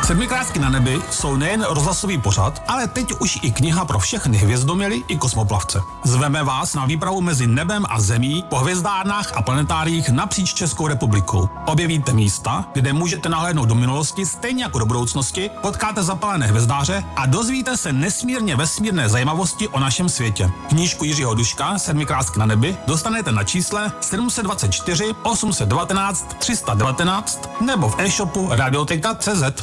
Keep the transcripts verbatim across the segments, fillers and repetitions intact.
Sedmikrásky na nebi jsou nejen rozhlasový pořad, ale teď už i kniha pro všechny hvězdoměly i kosmoplavce. Zveme vás na výpravu mezi nebem a zemí po hvězdárnách a planetáriích napříč Českou republikou. Objevíte místa, kde můžete nahlédnout do minulosti stejně jako do budoucnosti, potkáte zapalené hvězdáře a dozvíte se nesmírně vesmírné zajímavosti o našem světě. Knížku Jiřího Duška Sedmikrásky na nebi dostanete na čísle sedm set dvacet čtyři osm set devatenáct tři sta devatenáct nebo v e-shopu radioteka tečka cé zet.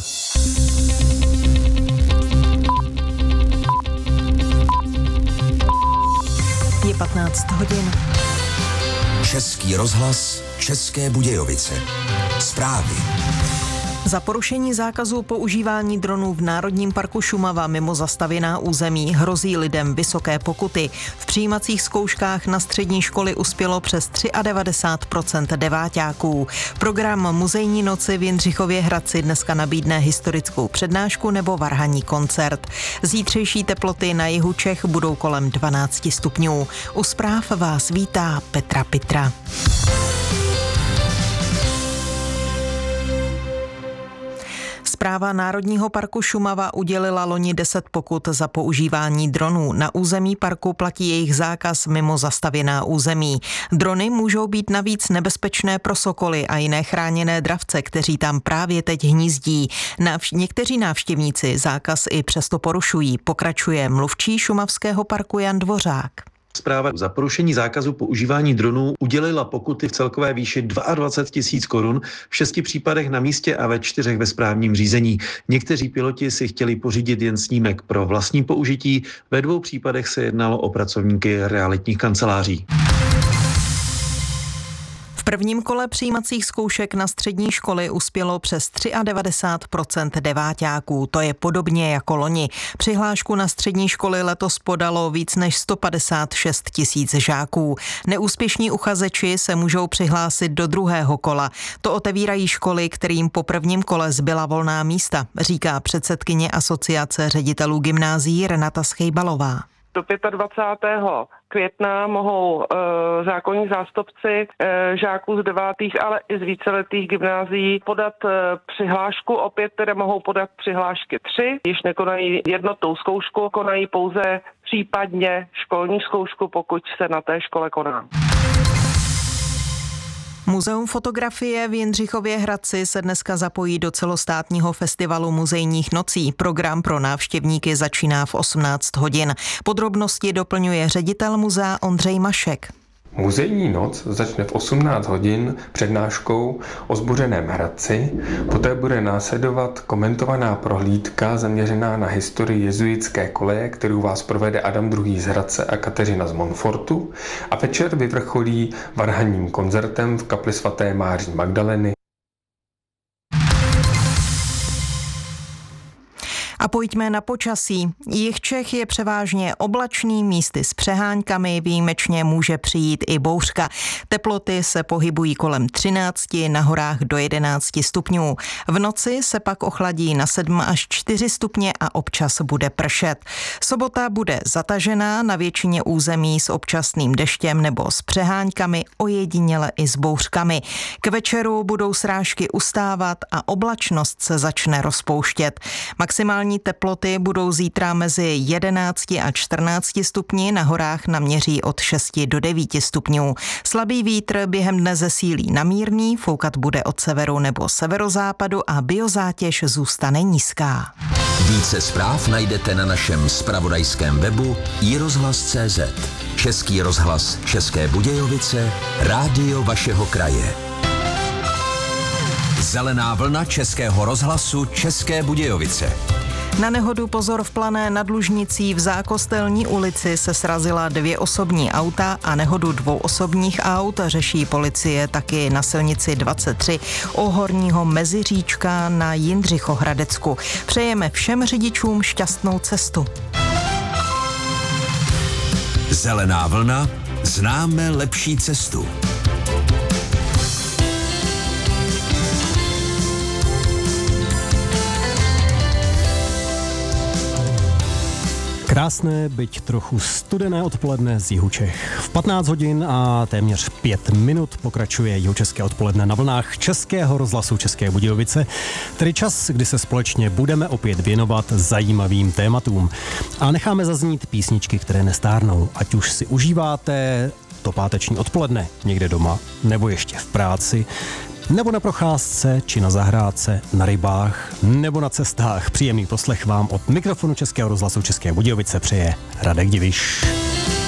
Je patnáct hodin. Český rozhlas, České Budějovice. Zprávy. Za porušení zákazu používání dronů v Národním parku Šumava mimo zastavěná území hrozí lidem vysoké pokuty. V přijímacích zkouškách na střední školy uspělo přes devadesát tři procent deváťáků. Program Muzejní noci v Jindřichově Hradci dneska nabídne historickou přednášku nebo varhanní koncert. Zítřejší teploty na jihu Čech budou kolem dvanáct stupňů. U zpráv vás vítá Petra Pitra. Správa Národního parku Šumava udělila loni deset pokut za používání dronů. Na území parku platí jejich zákaz mimo zastavěná území. Drony můžou být navíc nebezpečné pro sokoly a jiné chráněné dravce, kteří tam právě teď hnízdí. Návš- někteří návštěvníci zákaz i přesto porušují, pokračuje mluvčí šumavského parku Jan Dvořák. Správa za porušení zákazu používání dronů udělila pokuty v celkové výši dvacet dva tisíc korun v šesti případech na místě a ve čtyřech ve správním řízení. Někteří piloti si chtěli pořídit jen snímek pro vlastní použití, ve dvou případech se jednalo o pracovníky realitních kanceláří. V prvním kole přijímacích zkoušek na střední školy uspělo přes devadesát tři procent deváťáků. To je podobně jako loni. Přihlášku na střední školy letos podalo víc než sto padesát šest tisíc žáků. Neúspěšní uchazeči se můžou přihlásit do druhého kola. To otevírají školy, kterým po prvním kole zbyla volná místa, říká předsedkyně Asociace ředitelů gymnázií Renata Schejbalová. Do dvacátého pátého května mohou e, zákonní zástupci e, žáků z devátých, ale i z víceletých gymnázií podat e, přihlášku. Opět tedy mohou podat přihlášky tři. Již nekonají jednotnou zkoušku, konají pouze případně školní zkoušku, pokud se na té škole koná. Muzeum fotografie v Jindřichově Hradci se dneska zapojí do celostátního festivalu muzejních nocí. Program pro návštěvníky začíná v osmnáct hodin. Podrobnosti doplňuje ředitel muzea Ondřej Mašek. Muzejní noc začne v osmnáct hodin přednáškou o zbořeném Hradci, poté bude následovat komentovaná prohlídka zaměřená na historii jezuitské koleje, kterou vás provede Adam druhý. z Hradce a Kateřina z Montfortu, a večer vyvrcholí varhanním koncertem v kapli svaté Máří Magdaleny. A pojďme na počasí. Jih Čech je převážně oblačný, místy s přeháňkami, výjimečně může přijít i bouřka. Teploty se pohybují kolem třinácti, na horách do jedenácti stupňů. V noci se pak ochladí na sedm až čtyři stupně a občas bude pršet. Sobota bude zatažená, na většině území s občasným deštěm nebo s přeháňkami, ojediněle i s bouřkami. K večeru budou srážky ustávat a oblačnost se začne rozpouštět. Maximální teploty budou zítra mezi jedenácti a čtrnácti stupni, na horách naměří od šesti do devíti stupňů. Slabý vítr během dne zesílí na mírný, foukat bude od severu nebo severozápadu a biozátěž zůstane nízká. Více zpráv najdete na našem zpravodajském webu i rozhlas tečka cé zet. Český rozhlas České Budějovice, rádio vašeho kraje. Zelená vlna Českého rozhlasu České Budějovice. Na nehodu pozor v Plané nad Lužnicí. V Zákostelní ulici se srazila dvě osobní auta a nehodu dvou osobních aut řeší policie taky na silnici dvacet tři u Horního Meziříčka na Jindřichohradecku. Přejeme všem řidičům šťastnou cestu. Zelená vlna, známe lepší cestu. Krásné, byť trochu studené odpoledne z jihu Čech. V patnáct hodin a téměř pět minut pokračuje jihočeské odpoledne na vlnách Českého rozhlasu České Budějovice, tedy čas, kdy se společně budeme opět věnovat zajímavým tématům. A necháme zaznít písničky, které nestárnou, ať už si užíváte to páteční odpoledne někde doma, nebo ještě v práci, nebo na procházce, či na zahrádce, na rybách, nebo na cestách. Příjemný poslech vám od mikrofonu Českého rozhlasu České Budějovice přeje Radek Diviš.